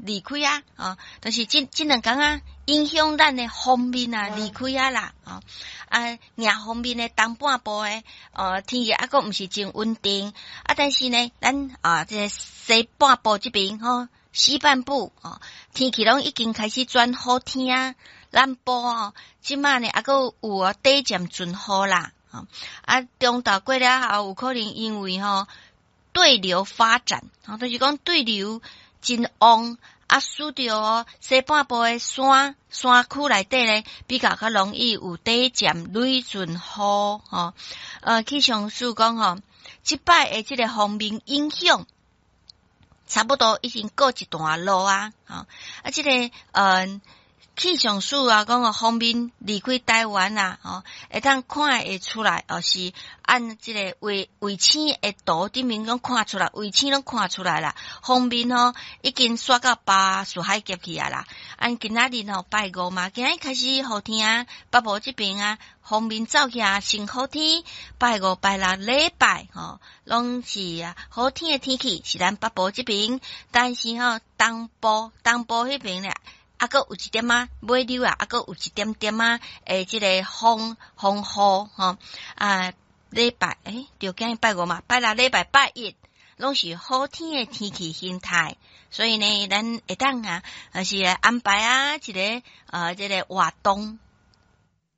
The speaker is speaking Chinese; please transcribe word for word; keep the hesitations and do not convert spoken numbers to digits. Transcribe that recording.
离开啊，哦，就是这这两天啊，影响咱的方面啊离开啊啦，哦，啊，另方面的东半部的，呃，天气啊个毋是真稳定，啊，但是呢，咱啊，这个西半部这边吼，西半部哦，天气拢已经开始转好天啊，南部哦，即摆呢啊个有哦，短暂转好啦，哦，啊，中岛过了后有可能因为吼对流发展，吼，就是讲对流真旺。啊，输掉哦，西半部的山山区内底咧，比较较容易有短暂雷阵雨吼。呃，气象署讲吼，即摆的即个方面影响，差不多已经过一段路啊。吼，啊，即、這個呃气象署啊，讲个方面离开台湾啊，吼，会当看会出来，哦，是按即个卫卫星的图顶面拢看出来，卫星拢看出来啦。方面吼已经刷到巴士海峡去啊啦。按今仔日吼拜五嘛，今仔日开始好天啊，北部这边啊，方面走起啊，先好天。拜五、拜六、礼拜吼，拢是啊好天的天气，是咱北部这边，但是吼东部东部迄边咧。啊，个有一点啊，尾流啊，啊个有一点点啊，诶，即、這個风风雨吼啊，礼拜诶，就今日拜五嘛，拜六、礼拜、拜一，拢是好天的天气形态，所以呢，咱会当啊，是安排啊，一個呃，即、這個活动。